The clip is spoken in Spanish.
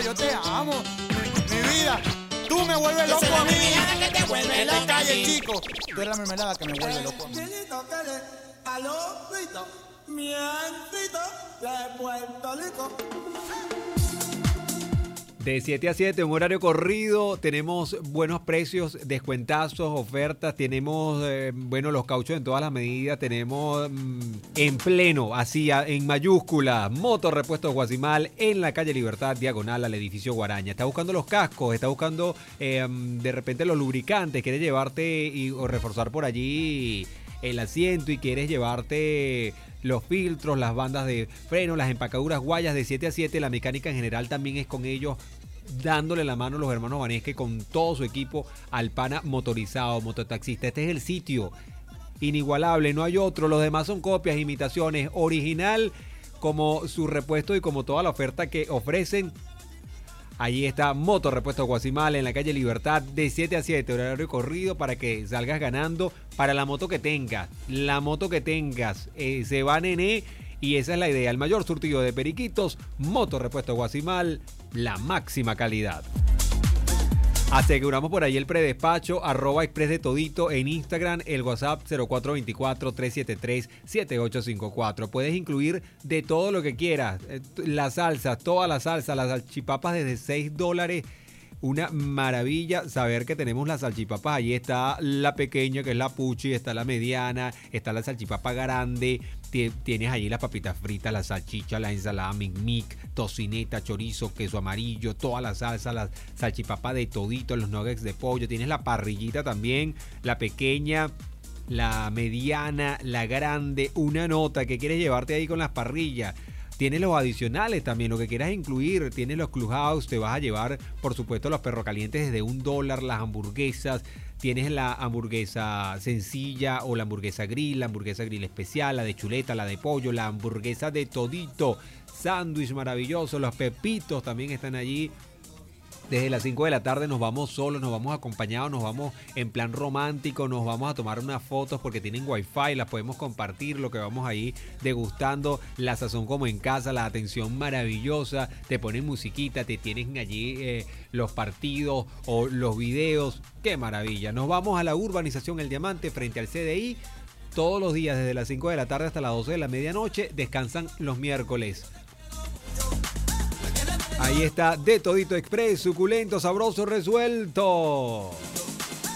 yo te amo. Mi vida, tú me vuelves loco a mí. Que te vuelve En la loca a calle, mí. chico. Tú eres la mermelada que me vuelve loco a mí. De 7 a 7, un horario corrido, tenemos buenos precios, descuentazos, ofertas, tenemos, los cauchos en todas las medidas, tenemos en pleno, así en mayúscula, Moto Repuestos Guasimal en la calle Libertad, diagonal al edificio Guaraña. Está buscando los cascos, está buscando de repente los lubricantes, quieres llevarte o reforzar por allí el asiento y quieres llevarte los filtros, las bandas de freno, las empacaduras, guayas. De 7 a 7, la mecánica en general también es con ellos, dándole la mano a los hermanos Vanesque con todo su equipo al pana motorizado, mototaxista. Este es el sitio inigualable, no hay otro. Los demás son copias, imitaciones, original como su repuesto y como toda la oferta que ofrecen. Allí está Moto Repuesto Guasimal en la calle Libertad, de 7 a 7, horario corrido, para que salgas ganando para la moto que tengas. La moto que tengas, se va nené, y esa es la idea. El mayor surtido de periquitos, Moto Repuesto Guasimal, la máxima calidad. Aseguramos por ahí el predespacho, @express de todito en Instagram, el WhatsApp 0424-373-7854. Puedes incluir de todo lo que quieras, las salsas, todas las salsas, las salchipapas desde $6. Una maravilla saber que tenemos las salchipapas. Allí está la pequeña, que es la puchi, está la mediana, está la salchipapa grande. Tienes allí las papitas fritas, la salchicha, la ensalada mic, tocineta, chorizo, queso amarillo, toda la salsa, la salchipapa de todito, los nuggets de pollo. Tienes la parrillita también, la pequeña, la mediana, la grande. Una nota que quieres llevarte ahí con las parrillas. Tienes los adicionales también, lo que quieras incluir. Tienes los Clubhouse, te vas a llevar, por supuesto, los perros calientes desde $1, las hamburguesas. Tienes la hamburguesa sencilla o la hamburguesa grill especial, la de chuleta, la de pollo, la hamburguesa de todito, sándwich maravilloso, los pepitos también están allí. Desde las 5 de la tarde nos vamos solos, nos vamos acompañados, nos vamos en plan romántico, nos vamos a tomar unas fotos porque tienen wifi, las podemos compartir, lo que vamos ahí degustando, la sazón como en casa, la atención maravillosa, te ponen musiquita, te tienen allí los partidos o los videos, qué maravilla. Nos vamos a la urbanización El Diamante frente al CDI, todos los días desde las 5 de la tarde hasta las 12 de la medianoche, descansan los miércoles. Ahí está De Todito Express, suculento, sabroso, resuelto.